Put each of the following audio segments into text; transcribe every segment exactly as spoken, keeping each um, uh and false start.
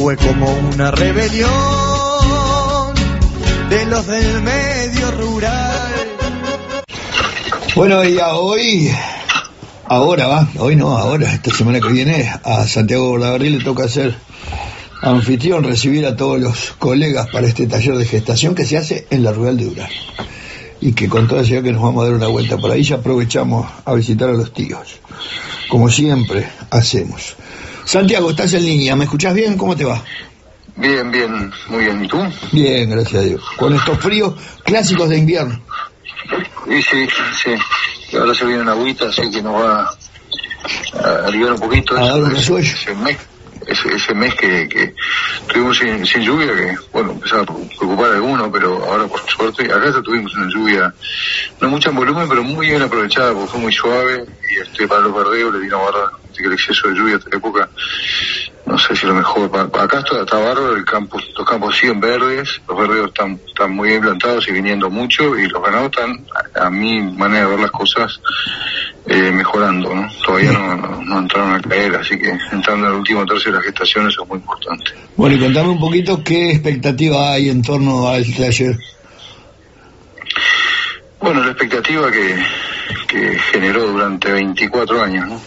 fue como una rebelión de los del medio rural. Bueno, y a hoy, ahora va, hoy no, ahora, esta semana que viene, a Santiago Bordaberry le toca ser anfitrión, recibir a todos los colegas para este taller de gestación que se hace en la Rural de Durazno. Y que con toda seguridad que nos vamos a dar una vuelta por ahí, ya aprovechamos a visitar a los tíos, como siempre hacemos. Santiago, estás en línea, ¿me escuchás bien? ¿Cómo te va? Bien, bien, muy bien, ¿y tú? Bien, gracias a Dios. Con estos fríos clásicos de invierno. Sí, sí, sí. Ahora se viene una agüita, así que nos va a aliviar un poquito. A dar un resuello. Ese mes, ese, ese mes que, que tuvimos sin, sin lluvia, que, bueno, empezaba a preocupar a algunos, pero ahora por suerte, acá ya tuvimos una lluvia, no mucha en volumen, pero muy bien aprovechada, porque fue muy suave, y este para los verdeos le vino barra, así que el exceso de lluvia de esta época, no sé si lo mejor. Acá está, está bárbaro, el campo, los campos siguen verdes, los verdeos están, están muy bien plantados y viniendo mucho, y los ganados están, a, a mi manera de ver las cosas, eh, mejorando, ¿no? Todavía no, no, no entraron a caer, así que entrando en el último tercio de la gestación eso es muy importante. Bueno, y contame un poquito qué expectativa hay en torno al taller. Bueno, la expectativa que, que generó durante veinticuatro años, ¿no?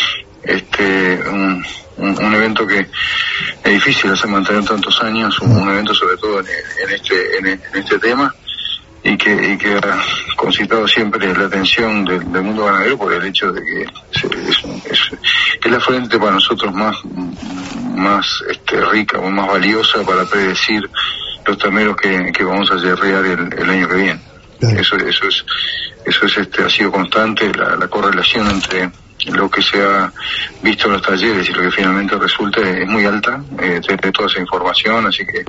Este, un, un, un evento que es difícil hacer mantener tantos años, un, un evento sobre todo en, en este en, en este tema, y que, y que ha concitado siempre la atención del, del mundo ganadero por el hecho de que es, es, es, es la fuente para nosotros más, más este, rica o más valiosa para predecir los terneros que, que vamos a yerrear el, el año que viene. Claro. Eso, eso es, eso es este, ha sido constante, la, la correlación entre lo que se ha visto en los talleres y lo que finalmente resulta es muy alta, eh, de toda esa información, así que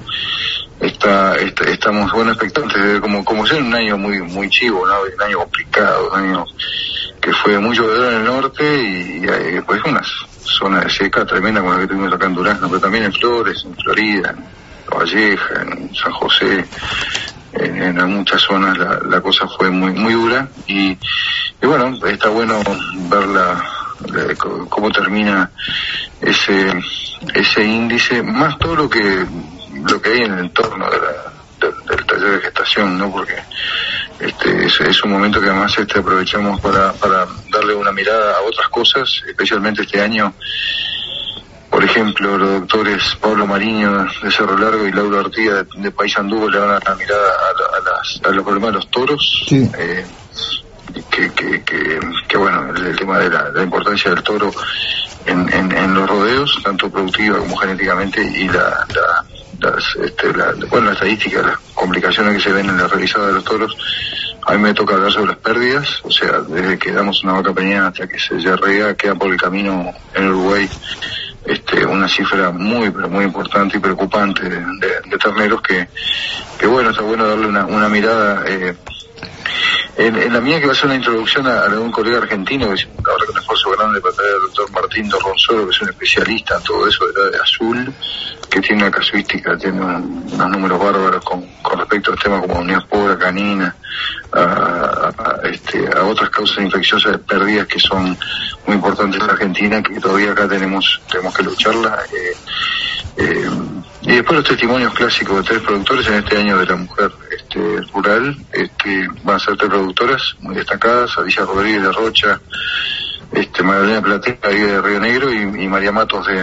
está, está estamos bueno expectantes de como como ser un año muy muy chivo, ¿no? Un año complicado, un año que fue muy llovedor en el norte y, y después una zona de seca tremenda como la que tuvimos acá en Durazno, pero también en Flores, en Florida, en La Valleja, en San José. En, en muchas zonas la, la cosa fue muy muy dura y, y bueno, está bueno ver la, la, cómo termina ese ese índice, más todo lo que lo que hay en el entorno de la, de, del taller de gestación, ¿no? Porque este es, es un momento que además este aprovechamos para para darle una mirada a otras cosas, especialmente este año. Por ejemplo, los doctores Pablo Mariño de Cerro Largo y Laura Ortiga de, de Paysandú le van a dar mirada a, a, las, a los problemas de los toros. Sí. Eh, que, que, que, que bueno, el, el tema de la, la importancia del toro en, en, en los rodeos, tanto productiva como genéticamente, y la, la, las, este, la, bueno, la estadística, las complicaciones que se ven en la revisada de los toros. A mí me toca hablar sobre las pérdidas, o sea, desde que damos una vaca preñada hasta que se yerrea, queda por el camino en Uruguay este una cifra muy pero muy importante y preocupante de, de, de terneros que, que bueno, está bueno darle una, una mirada eh, en, en la mía, que va a ser una introducción a, a un colega argentino, que es ahora con un esfuerzo grande para traer al doctor Martín Dorronsoro, que es un especialista en todo eso de, de azul, que tiene una casuística, tiene un, unos números bárbaros con, con respecto a temas como neospora canina, a, a, a, este, a otras causas infecciosas de pérdidas que son muy importantes en Argentina, que todavía acá tenemos tenemos que lucharla. Eh, eh, y después los testimonios clásicos de tres productores en este año de la mujer este, rural, este, van a ser tres productoras muy destacadas: Alicia Rodríguez de Rocha, este, Magdalena Platea de Río Negro y, y María Matos de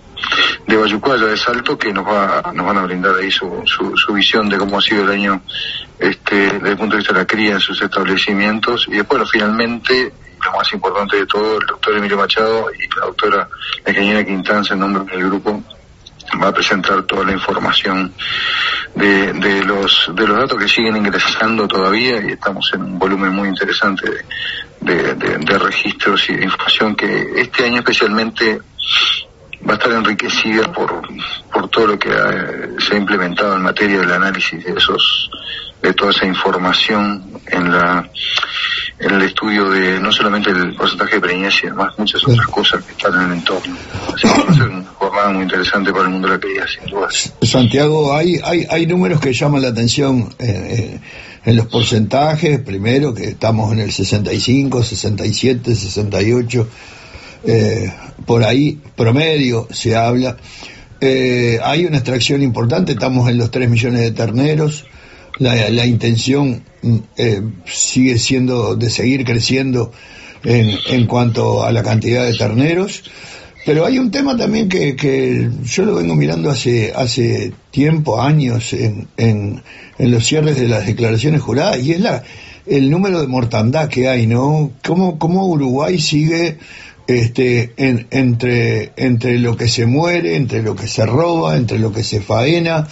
de Bayucuaya de Salto, que nos va nos van a brindar ahí su, su, su visión de cómo ha sido el año este desde el punto de vista de la cría en sus establecimientos. Y después, bueno, finalmente, lo más importante de todo, el doctor Emilio Machado y la doctora la ingeniera Quintanza, en nombre del grupo, va a presentar toda la información de, de los de los datos que siguen ingresando todavía, y estamos en un volumen muy interesante de, de, de, de registros y de información que este año especialmente va a estar enriquecida por por todo lo que ha, se ha implementado en materia del análisis de esos de toda esa información en la en el estudio de no solamente el porcentaje de preñez, sino además muchas otras cosas que están en el entorno. Así que va a ser una jornada muy interesante para el mundo de la cría, sin duda. Santiago, hay hay hay números que llaman la atención eh, eh, en los porcentajes. Primero, que estamos en el sesenta y cinco, sesenta y siete, sesenta y ocho, eh, por ahí promedio se habla. eh, hay una extracción importante, estamos en los tres millones de terneros, la, la intención eh, sigue siendo de seguir creciendo en, en cuanto a la cantidad de terneros, pero hay un tema también que, que yo lo vengo mirando hace hace tiempo, años, en, en, en los cierres de las declaraciones juradas, y es la el número de mortandad que hay, ¿no? ¿Cómo, cómo Uruguay sigue este en, entre entre lo que se muere, entre lo que se roba, entre lo que se faena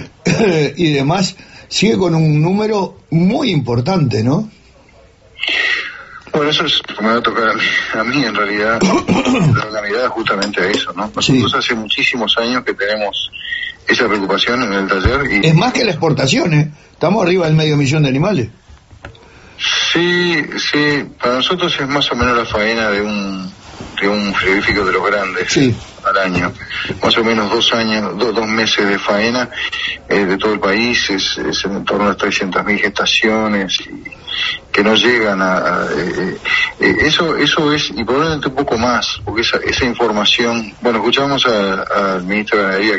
y demás, sigue con un número muy importante, ¿no? Bueno, eso es me va a tocar a mí, a mí en realidad la mirada justamente a eso, ¿no? Nosotros sí. Hace muchísimos años que tenemos esa preocupación en el taller. Y es más que la exportación, ¿eh? Estamos arriba del medio millón de animales. Sí, sí, para nosotros es más o menos la faena de un de un frigorífico de los grandes, sí, al año, más o menos dos años, do, dos meses de faena eh, de todo el país, es, es en torno a las trescientas mil gestaciones y, que no llegan a, a eh, eh, eso eso es, y probablemente un poco más, porque esa, esa información, bueno, escuchamos al ministro de Ganadería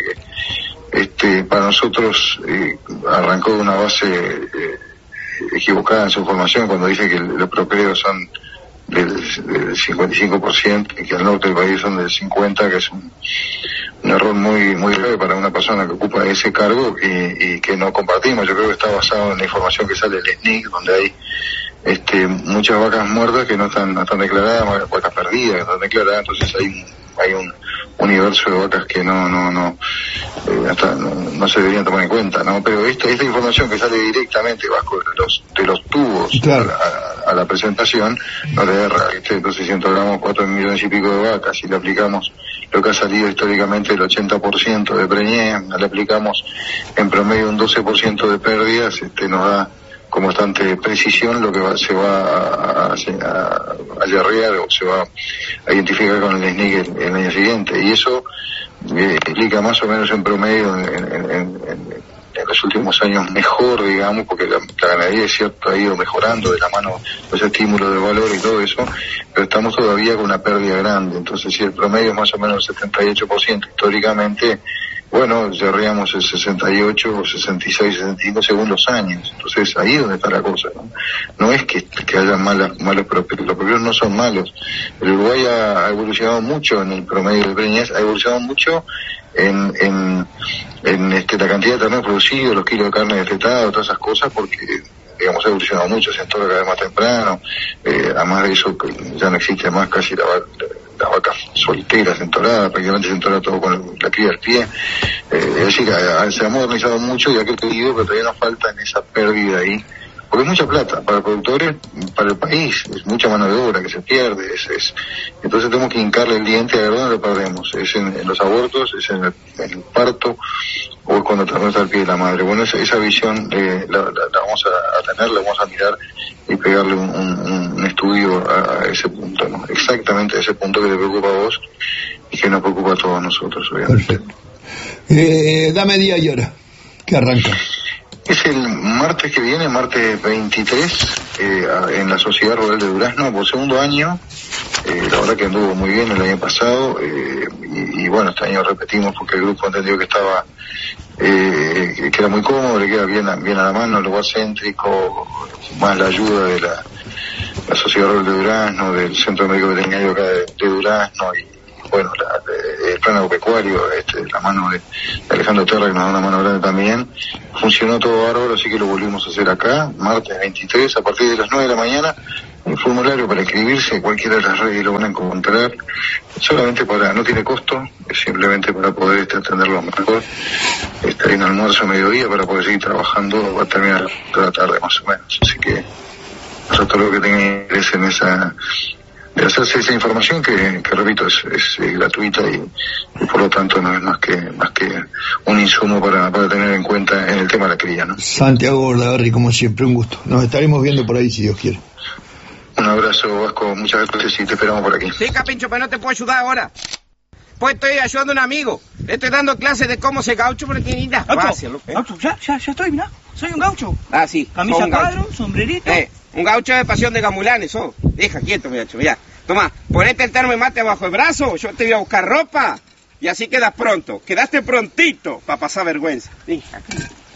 que este para nosotros eh, arrancó de una base eh, equivocada en su información cuando dice que los procreos son del, del cincuenta y cinco por ciento y que al norte del país son del cincuenta por ciento, que es un, un error muy muy grave para una persona que ocupa ese cargo y, y que no compartimos. Yo creo que está basado en la información que sale del S N I C, donde hay este muchas vacas muertas que no están, no están declaradas, vacas perdidas que no están declaradas, entonces hay un, hay un universo de vacas que no no no, eh, hasta no no se deberían tomar en cuenta, ¿no? Pero esta esta información que sale directamente bajo de los de los tubos, claro, a, a la presentación no le erra, ¿viste? Entonces si entramos cuatro millones y pico de vacas y le aplicamos lo que ha salido históricamente el ochenta por ciento de preñez, le aplicamos en promedio un doce por ciento de pérdidas, este nos da con bastante precisión lo que va, se va a, a, a, a yerrear o se va a identificar con el S N I C el, el año siguiente, y eso eh, explica más o menos en promedio en, en, en, en los últimos años mejor, digamos, porque la, la ganadería es cierto ha ido mejorando de la mano los estímulos de valor y todo eso, pero estamos todavía con una pérdida grande. Entonces si el promedio es más o menos el setenta y ocho por ciento históricamente, bueno, yerreamos el sesenta y ocho, sesenta y seis, sesenta y cinco según los años. Entonces ahí es donde está la cosa, ¿no? No es que, que haya malas, malos propios, los propios no son malos. El Uruguay ha, ha evolucionado mucho en el promedio de preñez, ha evolucionado mucho en, en, en este, la cantidad de terneros producidos, los kilos de carne destetada, todas esas cosas, porque digamos ha evolucionado mucho, se entora cada vez más temprano, eh, además de eso ya no existe más casi la las vacas solteras entoradas, prácticamente se entora todo con la cría del pie, eh, es decir, a, se ha modernizado mucho y ha crecido, pero todavía nos falta en esa pérdida ahí, porque es mucha plata para productores, para el país, es mucha mano de obra que se pierde, es, es entonces tenemos que hincarle el diente a ver dónde lo perdemos, es en, en los abortos, es en el, en el parto, o es cuando no está al pie de la madre. Bueno, esa, esa visión eh, la, la, la vamos a, a tener, la vamos a mirar y pegarle un, un, un estudio a, a ese punto, ¿no? Exactamente a ese punto que te preocupa a vos y que nos preocupa a todos nosotros, obviamente. Perfecto. Eh, dame día y hora, que arranca. Es el martes que viene, martes veintitrés, eh, en la Sociedad Rural de Durazno, por segundo año. Eh, la verdad que anduvo muy bien el año pasado, eh, y, y bueno, este año repetimos porque el grupo entendió que estaba, eh, que era muy cómodo, le queda bien, bien a la mano, el lugar céntrico, más la ayuda de la, la Sociedad Rural de Durazno, del Centro Médico Veterinario acá de, de Durazno, y bueno, la, de, el plan agropecuario, este, la mano de, de Alejandro Terra, que nos da una mano grande también. Funcionó todo bárbaro, así que lo volvimos a hacer acá, martes veintitrés, a partir de las nueve de la mañana, un formulario para inscribirse, cualquiera de las redes lo van a encontrar, solamente para, no tiene costo, es simplemente para poder este, atenderlo mejor. Está en almuerzo a mediodía para poder seguir trabajando, va a terminar toda la tarde más o menos, así que nosotros lo que tengan interés en esa, de hacerse esa información que, que repito, es, es, es gratuita y, y por lo tanto no es más que más que un insumo para, para tener en cuenta en el tema de la cría, ¿no? Santiago Bordaberry, como siempre, un gusto. Nos estaremos viendo por ahí si Dios quiere. Un abrazo, Vasco, muchas gracias y te esperamos por aquí. Sí, Capincho, pero no te puedo ayudar ahora. Pues estoy ayudando a un amigo. Le estoy dando clases de cómo se gaucho, pero tiene lindas fácil, ¿no? Gaucho, ya, ya, ya estoy, mirá. Soy un gaucho. Ah, sí. Camisa cuadro, sombrerito. Eh, un gaucho de pasión de gamulanes, oh. Deja quieto, muchacho, mirá. Tomá, ponete el termo de mate abajo el brazo, yo te voy a buscar ropa. Y así quedas pronto. Quedaste prontito para pasar vergüenza. Sí, aquí.